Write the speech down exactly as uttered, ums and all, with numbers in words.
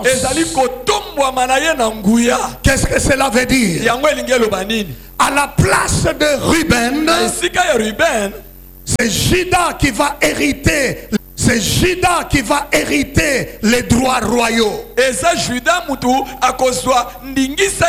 vengeance. Qu'est-ce que cela veut dire? À la place de Ruben, c'est Juda qui va hériter. C'est Juda qui va hériter les droits royaux.